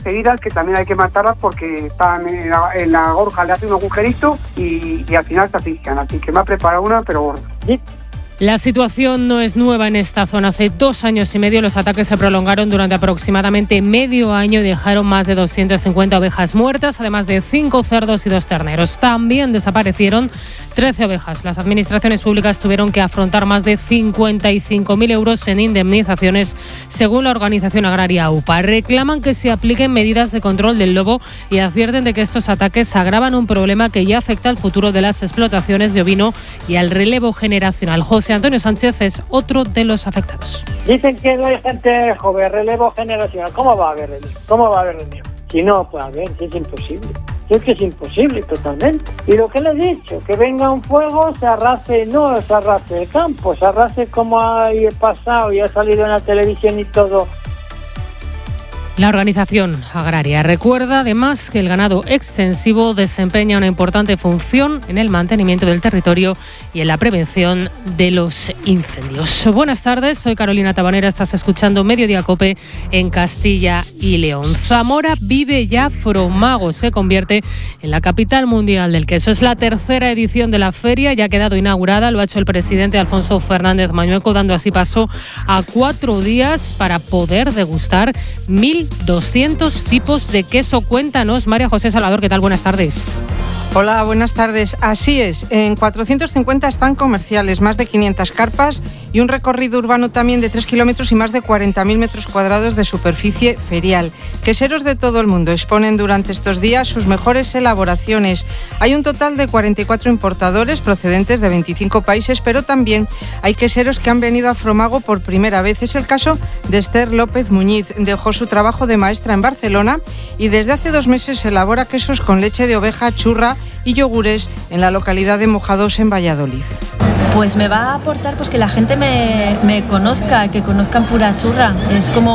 heridas que también hay que matarlas porque están en la gorja, le hacen un agujerito y al final se asfixian. Así que me ha preparado una, pero gorda. ¿Sí? La situación no es nueva en esta zona. Hace 2 años y medio los ataques se prolongaron durante aproximadamente medio año y dejaron más de 250 ovejas muertas, además de 5 cerdos y 2 terneros. También desaparecieron 13 ovejas. Las administraciones públicas tuvieron que afrontar más de 55.000 euros en indemnizaciones, según la organización agraria UPA. Reclaman que se apliquen medidas de control del lobo y advierten de que estos ataques agravan un problema que ya afecta al futuro de las explotaciones de ovino y al relevo generacional. José Antonio Sánchez es otro de los afectados. Dicen que no hay gente joven, relevo generacional. ¿Cómo va a haber relevo? ¿Cómo va a haber relevo? Si no puede haber, si es imposible. Es que es imposible totalmente. Y lo que le he dicho, que venga un fuego, se arrase, no se arrase el campo, se arrase como ha pasado y ha salido en la televisión y todo. La organización agraria recuerda además que el ganado extensivo desempeña una importante función en el mantenimiento del territorio y en la prevención de los incendios. Buenas tardes, soy Carolina Tabanera, estás escuchando Mediodía COPE en Castilla y León. Zamora vive ya Fromago, se convierte en la capital mundial del queso. Es la tercera edición de la feria, ya ha quedado inaugurada, lo ha hecho el presidente Alfonso Fernández Mañueco, dando así paso a 4 días para poder degustar 1.200 tipos de queso. Cuéntanos, María José Salvador, ¿qué tal? Buenas tardes. Hola, buenas tardes. Así es, en 450 están comerciales, más de 500 carpas y un recorrido urbano también de 3 kilómetros y más de 40.000 metros cuadrados de superficie ferial. Queseros de todo el mundo exponen durante estos días sus mejores elaboraciones. Hay un total de 44 importadores procedentes de 25 países, pero también hay queseros que han venido a Fromago por primera vez. Es el caso de Esther López Muñiz. Dejó su trabajo de maestra en Barcelona y desde hace 2 meses elabora quesos con leche de oveja, churra y yogures en la localidad de Mojados, en Valladolid. Pues me va a aportar pues que la gente me conozca, que conozcan Pura Churra. Es como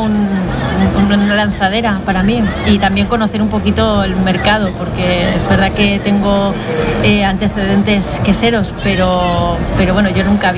una lanzadera para mí, y también conocer un poquito el mercado, porque es verdad que tengo antecedentes queseros, pero bueno, yo nunca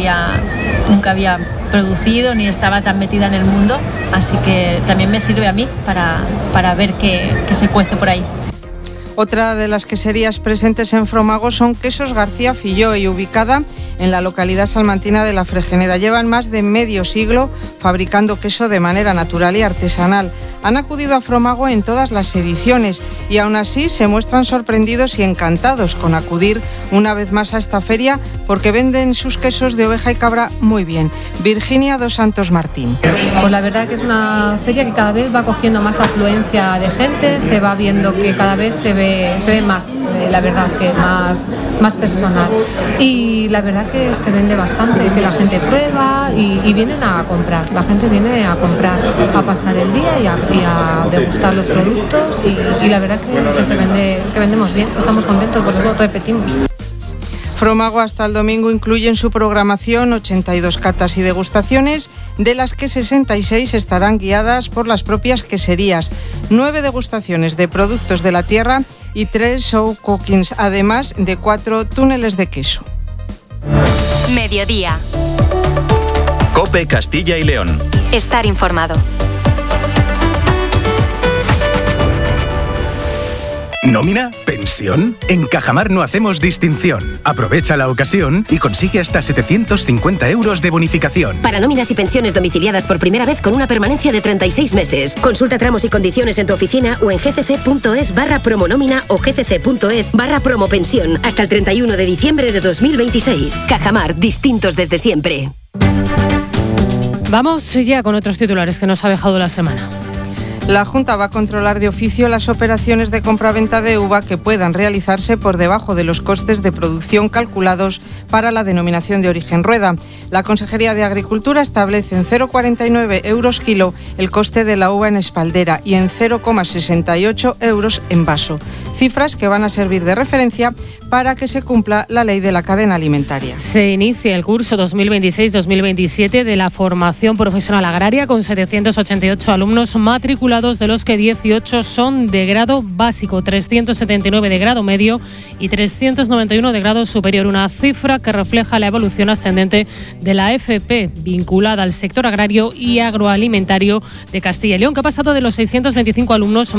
había producido ni estaba tan metida en el mundo, así que también me sirve a mí para ver qué se cuece por ahí. Otra de las queserías presentes en Fromago son Quesos García Filló, y ubicada en la localidad salmantina de La Fregeneda. Llevan más de medio siglo fabricando queso de manera natural y artesanal. Han acudido a Fromago en todas las ediciones y aún así se muestran sorprendidos y encantados con acudir una vez más a esta feria, porque venden sus quesos de oveja y cabra muy bien. Virginia dos Santos Martín. Pues la verdad que es una feria que cada vez va cogiendo más afluencia de gente, se va viendo que cada vez se ve más, la verdad que más personal, y la verdad que se vende bastante, que la gente prueba y vienen a comprar. La gente viene a comprar, a pasar el día y a degustar los productos, y la verdad que vendemos bien, estamos contentos, por eso repetimos. Fromago hasta el domingo incluye en su programación 82 catas y degustaciones, de las que 66 estarán guiadas por las propias queserías, 9 degustaciones de productos de la tierra y 3 show cookings, además de 4 túneles de queso. Mediodía. COPE Castilla y León. Estar informado. ¿Nómina? ¿Pensión? En Cajamar no hacemos distinción. Aprovecha la ocasión y consigue hasta 750 euros de bonificación. Para nóminas y pensiones domiciliadas por primera vez con una permanencia de 36 meses. Consulta tramos y condiciones en tu oficina o en gcc.es/promonómina o gcc.es/promopensión hasta el 31 de diciembre de 2026. Cajamar, distintos desde siempre. Vamos ya con otros titulares que nos ha dejado la semana. La Junta va a controlar de oficio las operaciones de compraventa de uva que puedan realizarse por debajo de los costes de producción calculados para la denominación de origen rueda. La Consejería de Agricultura establece en 0,49 euros kilo el coste de la uva en espaldera y en 0,68 euros en vaso. Cifras que van a servir de referencia para que se cumpla la ley de la cadena alimentaria. Se inicia el curso 2026-2027 de la formación profesional agraria con 788 alumnos matriculados, de los que 18 son de grado básico, 379 de grado medio y 391 de grado superior. Una cifra que refleja la evolución ascendente de la FP vinculada al sector agrario y agroalimentario de Castilla y León, que ha pasado de los 625 alumnos